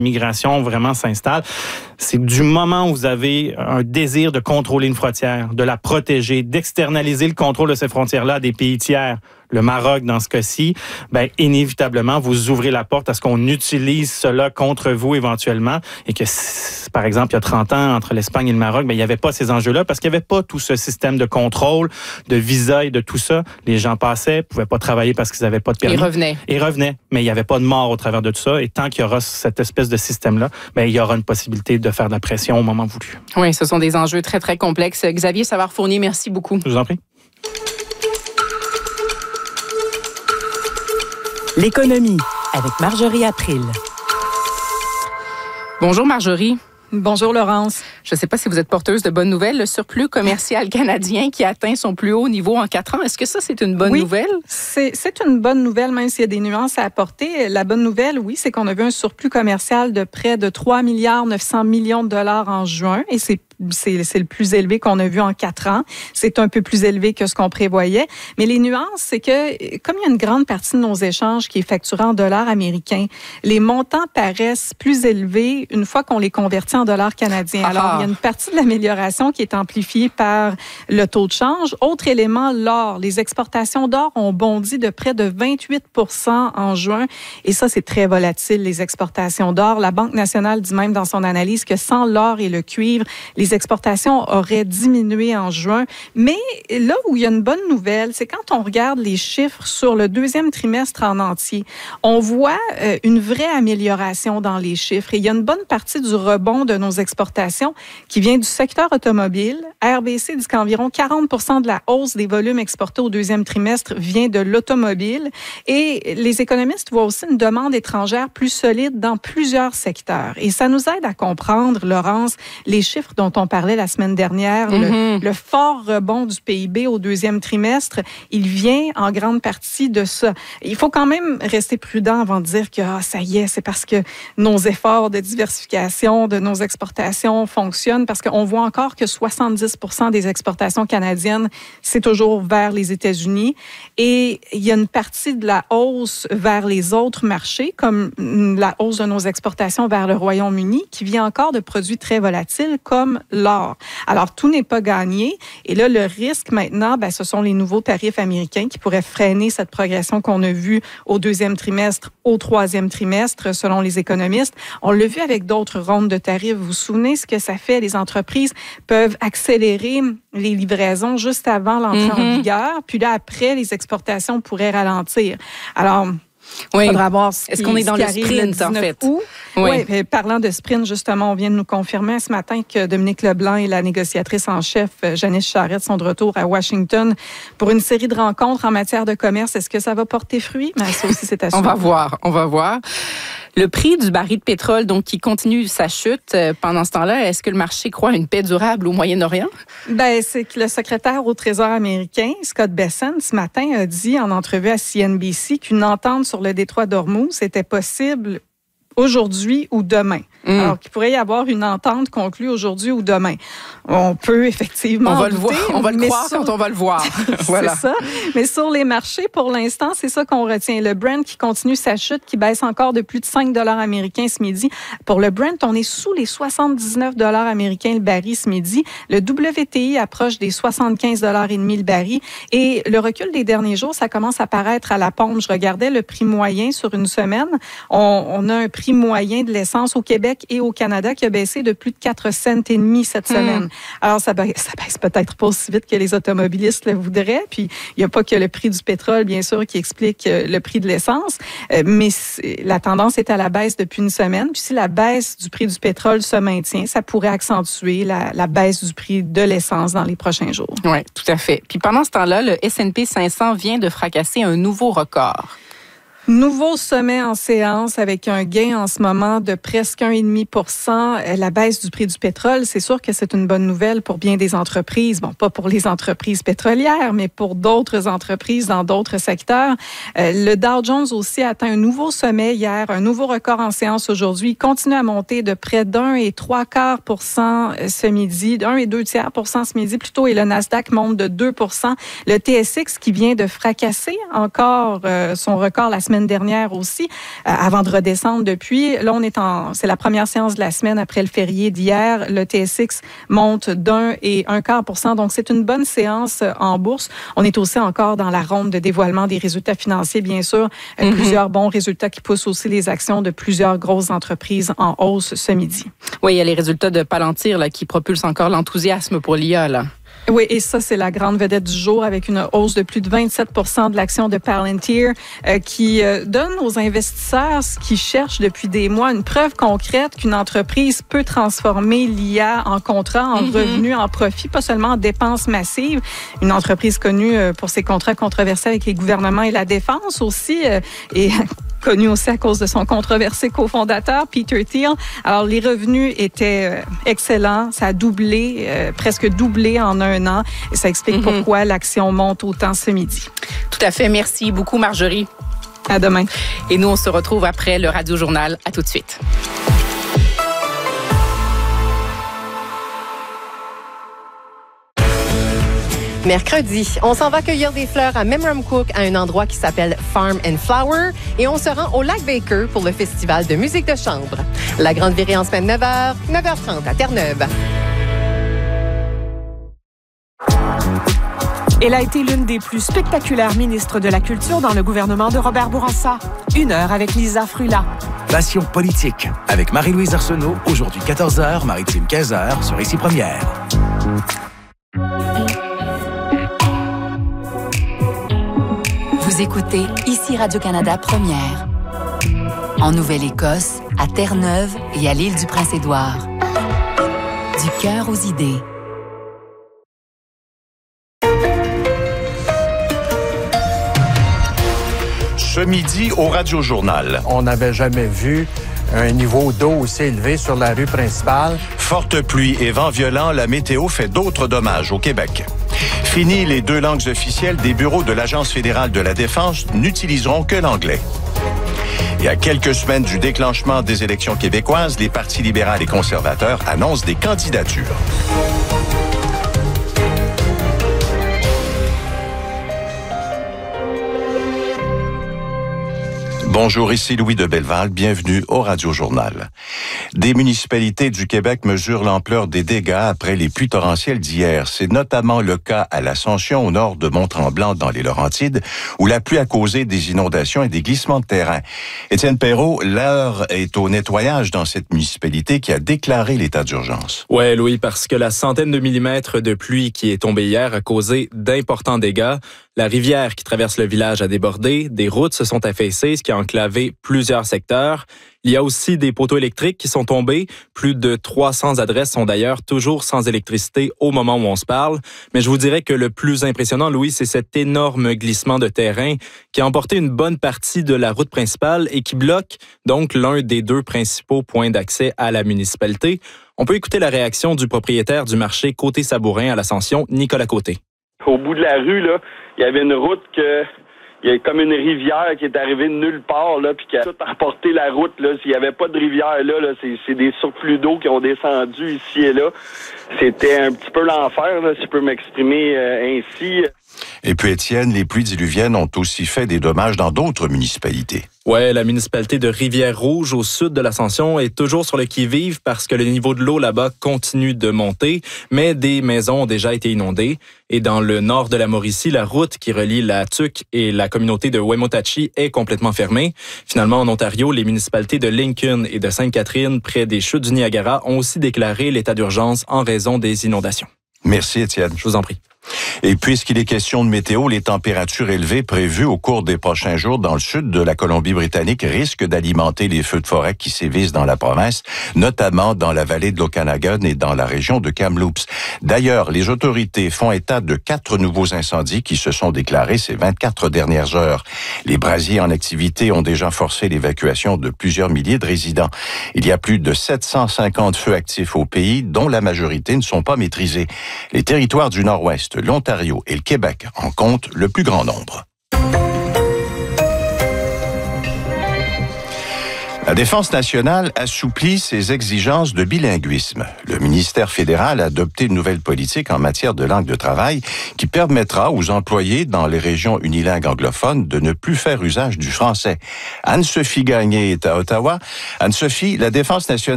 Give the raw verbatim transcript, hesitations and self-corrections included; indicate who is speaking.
Speaker 1: migration vraiment s'installe, c'est du moment où vous avez un désir de contrôler une frontière, de la protéger, d'externaliser le contrôle de ces frontières-là à des pays tiers, le Maroc dans ce cas-ci, ben inévitablement, vous ouvrez la porte à ce qu'on utilise cela contre vous éventuellement et que, par exemple, il y a trente ans, entre l'Espagne et le Maroc, ben il n'y avait pas ces enjeux-là parce qu'il n'y avait pas tout ce système de contrôle, de visa et de tout ça. Les gens passaient, ne pouvaient pas travailler parce qu'ils n'avaient pas de permis.
Speaker 2: Ils revenaient.
Speaker 1: Ils revenaient, mais il n'y avait pas de mort au travers de tout ça. Et tant qu'il y aura cette espèce de système-là, ben il y aura une possibilité de faire de la pression au moment voulu.
Speaker 2: Oui, ce sont des enjeux très, très complexes. Xavier Savard-Fournier, merci beaucoup.
Speaker 1: Je vous en prie.
Speaker 3: L'économie avec Marjorie April.
Speaker 2: Bonjour Marjorie.
Speaker 4: Bonjour Laurence.
Speaker 2: Je ne sais pas si vous êtes porteuse de bonnes nouvelles. Le surplus commercial canadien qui atteint son plus haut niveau en quatre ans, est-ce que ça, c'est une bonne
Speaker 4: oui,
Speaker 2: nouvelle?
Speaker 4: C'est, c'est une bonne nouvelle, même s'il y a des nuances à apporter. La bonne nouvelle, oui, c'est qu'on a vu un surplus commercial de près de trois milliards neuf cents millions de dollars en juin et c'est C'est, c'est le plus élevé qu'on a vu en quatre ans. C'est un peu plus élevé que ce qu'on prévoyait. Mais les nuances, c'est que comme il y a une grande partie de nos échanges qui est facturée en dollars américains, les montants paraissent plus élevés une fois qu'on les convertit en dollars canadiens. Alors,
Speaker 2: ah.
Speaker 4: il y a une partie de l'amélioration qui est amplifiée par le taux de change. Autre élément, l'or. Les exportations d'or ont bondi de près de vingt-huit pour cent en juin. Et ça, c'est très volatile, les exportations d'or. La Banque nationale dit même dans son analyse que sans l'or et le cuivre, les exportations auraient diminué en juin. Mais là où il y a une bonne nouvelle, c'est quand on regarde les chiffres sur le deuxième trimestre en entier, on voit euh, une vraie amélioration dans les chiffres. Et il y a une bonne partie du rebond de nos exportations qui vient du secteur automobile. R B C dit qu'environ quarante pour cent de la hausse des volumes exportés au deuxième trimestre vient de l'automobile. Et les économistes voient aussi une demande étrangère plus solide dans plusieurs secteurs. Et ça nous aide à comprendre, Laurence, les chiffres dont on parlait la semaine dernière, mm-hmm. le, le fort rebond du P I B au deuxième trimestre, il vient en grande partie de ça. Il faut quand même rester prudent avant de dire que ah, ça y est, c'est parce que nos efforts de diversification de nos exportations fonctionnent, parce qu'on voit encore que soixante-dix pour cent des exportations canadiennes, c'est toujours vers les États-Unis. Et il y a une partie de la hausse vers les autres marchés, comme la hausse de nos exportations vers le Royaume-Uni, qui vient encore de produits très volatiles, comme l'or. Alors, tout n'est pas gagné. Et là, le risque maintenant, ben, ce sont les nouveaux tarifs américains qui pourraient freiner cette progression qu'on a vue au deuxième trimestre, au troisième trimestre, selon les économistes. On l'a vu avec d'autres rondes de tarifs. Vous vous souvenez ce que ça fait? Les entreprises peuvent accélérer les livraisons juste avant l'entrée mm-hmm. en vigueur. Puis là, après, les exportations pourraient ralentir. Alors,
Speaker 2: oui.
Speaker 4: il faudra voir ce
Speaker 2: Est-ce
Speaker 4: qui,
Speaker 2: qu'on est dans le
Speaker 4: sprint,
Speaker 2: le en fait?
Speaker 4: Août.
Speaker 2: Oui.
Speaker 4: Oui, parlant de sprint, justement, on vient de nous confirmer ce matin que Dominique Leblanc et la négociatrice en chef, Janice Charette, sont de retour à Washington pour une série de rencontres en matière de commerce. Est-ce que ça va porter fruit? Mais ça aussi, c'est à suivre.
Speaker 2: On va voir, on va voir. Le prix du baril de pétrole, donc, qui continue sa chute pendant ce temps-là, est-ce que le marché croit à une paix durable au Moyen-Orient?
Speaker 4: Ben, c'est que le secrétaire au Trésor américain, Scott Bessent, ce matin, a dit en entrevue à C N B C qu'une entente sur le détroit d'Ormuz était possible aujourd'hui ou demain. Mmh. Alors qu'il pourrait y avoir une entente conclue aujourd'hui ou demain. On peut effectivement
Speaker 2: on va
Speaker 4: douter,
Speaker 2: le voir, on va le croire sur... quand on va le voir. Voilà.
Speaker 4: C'est ça. Mais sur les marchés, pour l'instant, c'est ça qu'on retient. Le Brent qui continue sa chute, qui baisse encore de plus de cinq dollars américains ce midi. Pour le Brent, on est sous les soixante-dix-neuf dollars américains le baril ce midi. Le W T I approche des soixante-quinze dollars et demi le baril. Et le recul des derniers jours, ça commence à paraître à la pompe. Je regardais le prix moyen sur une semaine. On, on a un prix moyen de l'essence au Québec et au Canada qui a baissé de plus de quatre cents et demi cette semaine. Mmh. Alors, ça baisse, ça baisse peut-être pas aussi vite que les automobilistes le voudraient. Puis, il n'y a pas que le prix du pétrole, bien sûr, qui explique le prix de l'essence. Mais la tendance est à la baisse depuis une semaine. Puis, si la baisse du prix du pétrole se maintient, ça pourrait accentuer la, la baisse du prix de l'essence dans les prochains jours.
Speaker 2: Oui, tout à fait. Puis, pendant ce temps-là, le S and P cinq cents vient de fracasser un nouveau record.
Speaker 4: Nouveau sommet en séance avec un gain en ce moment de presque un virgule cinq pour cent. La baisse du prix du pétrole, c'est sûr que c'est une bonne nouvelle pour bien des entreprises. Bon, pas pour les entreprises pétrolières, mais pour d'autres entreprises dans d'autres secteurs. Le Dow Jones aussi a atteint un nouveau sommet hier, un nouveau record en séance aujourd'hui. Il continue à monter de près d'un et trois quarts pour cent ce midi, d'un et deux tiers pour cent ce midi plutôt, et le Nasdaq monte de deux pour cent. Le T S X qui vient de fracasser encore son record la semaine semaine dernière aussi, euh, avant de redescendre depuis. Là, on est en, c'est la première séance de la semaine après le férié d'hier. Le T S X monte d'un et un quart pour cent. Donc, c'est une bonne séance en bourse. On est aussi encore dans la ronde de dévoilement des résultats financiers, bien sûr. Euh, mm-hmm. Plusieurs bons résultats qui poussent aussi les actions de plusieurs grosses entreprises en hausse ce midi.
Speaker 2: Oui, il y a les résultats de Palantir là, qui propulsent encore l'enthousiasme pour l'I A, là.
Speaker 4: Oui, et ça, c'est la grande vedette du jour avec une hausse de plus de vingt-sept pour cent de l'action de Palantir euh, qui euh, donne aux investisseurs ce qui cherchent depuis des mois une preuve concrète qu'une entreprise peut transformer l'I A en contrat, en mm-hmm. revenus, en profit, pas seulement en dépenses massives. Une entreprise connue euh, pour ses contrats controversés avec les gouvernements et la défense aussi. Euh, et connu aussi à cause de son controversé cofondateur, Peter Thiel. Alors, les revenus étaient euh, excellents. Ça a doublé, euh, presque doublé en un an. Et ça explique mm-hmm. pourquoi l'action monte autant ce midi.
Speaker 2: Tout à fait. Merci beaucoup, Marjorie.
Speaker 4: À demain.
Speaker 2: Et nous, on se retrouve après le Radio Journal. À tout de suite.
Speaker 5: Mercredi, on s'en va cueillir des fleurs à Memramcook à un endroit qui s'appelle Farm and Flower et on se rend au Lac Baker pour le festival de musique de chambre. La grande virée en semaine neuf heures, neuf heures trente à Terre-Neuve.
Speaker 3: Elle a été l'une des plus spectaculaires ministres de la Culture dans le gouvernement de Robert Bourassa. Une heure avec Lisa Frula.
Speaker 6: Passion politique avec Marie-Louise Arsenault, aujourd'hui quatorze heures, Maritime quinze heures sur Ici Première.
Speaker 7: Vous écoutez Ici Radio-Canada Première. En Nouvelle-Écosse, à Terre-Neuve et à l'île du Prince-Édouard. Du cœur aux idées.
Speaker 8: Ce midi, au Radio Journal.
Speaker 9: On n'avait jamais vu un niveau d'eau aussi élevé sur la rue principale.
Speaker 8: Forte pluie et vent violent, la météo fait d'autres dommages au Québec. Fini les deux langues officielles des bureaux de l'Agence fédérale de la défense n'utiliseront que l'anglais. Et à quelques semaines du déclenchement des élections québécoises, les partis libéral et conservateurs annoncent des candidatures. Bonjour, ici Louis de Belleval, bienvenue au Radio Journal. Des municipalités du Québec mesurent l'ampleur des dégâts après les pluies torrentielles d'hier. C'est notamment le cas à l'Ascension, au nord de Mont-Tremblant, dans les Laurentides, où la pluie a causé des inondations et des glissements de terrain. Étienne Perrault, l'heure est au nettoyage dans cette municipalité qui a déclaré l'état d'urgence.
Speaker 10: Ouais, Louis, parce que la centaine de millimètres de pluie qui est tombée hier a causé d'importants dégâts. La rivière qui traverse le village a débordé, des routes se sont affaissées, ce qui a enclavé plusieurs secteurs. Il y a aussi des poteaux électriques qui sont tombés. Plus de trois cents adresses sont d'ailleurs toujours sans électricité au moment où on se parle. Mais je vous dirais que le plus impressionnant, Louis, c'est cet énorme glissement de terrain qui a emporté une bonne partie de la route principale et qui bloque donc l'un des deux principaux points d'accès à la municipalité. On peut écouter la réaction du propriétaire du marché Côté-Sabourin à l'Ascension, Nicolas Côté.
Speaker 11: Au bout de la rue, là, il y avait une route que... Il y a comme une rivière qui est arrivée de nulle part, là, puis qui a tout emporté la route, là. S'il n'y avait pas de rivière, là, là c'est, c'est des surplus d'eau qui ont descendu ici et là. C'était un petit peu l'enfer, là, si je peux m'exprimer euh, ainsi.
Speaker 8: Et puis, Étienne, les pluies diluviennes ont aussi fait des dommages dans d'autres municipalités.
Speaker 10: Ouais, la municipalité de Rivière-Rouge, au sud de l'Ascension, est toujours sur le qui-vive parce que le niveau de l'eau là-bas continue de monter, mais des maisons ont déjà été inondées. Et dans le nord de la Mauricie, la route qui relie la Tuque et la communauté de Wemotachi est complètement fermée. Finalement, en Ontario, les municipalités de Lincoln et de Sainte-Catherine, près des chutes du Niagara, ont aussi déclaré l'état d'urgence en raison des inondations.
Speaker 8: Merci, Étienne.
Speaker 10: Je vous en prie.
Speaker 8: Et puisqu'il est question de météo, les températures élevées prévues au cours des prochains jours dans le sud de la Colombie-Britannique risquent d'alimenter les feux de forêt qui sévissent dans la province, notamment dans la vallée de l'Okanagan et dans la région de Kamloops. D'ailleurs, les autorités font état de quatre nouveaux incendies qui se sont déclarés ces vingt-quatre dernières heures. Les brasiers en activité ont déjà forcé l'évacuation de plusieurs milliers de résidents. Il y a plus de sept cent cinquante feux actifs au pays, dont la majorité ne sont pas maîtrisés. Les territoires du Nord-Ouest, l'Ontario et le Québec en comptent le plus grand nombre. La Défense nationale assouplit ses exigences de bilinguisme. Le ministère fédéral a adopté une nouvelle politique en matière de langue de travail qui permettra aux employés dans les régions unilingues anglophones de ne plus faire usage du français. Anne-Sophie Gagné est à Ottawa. Anne-Sophie, la Défense nationale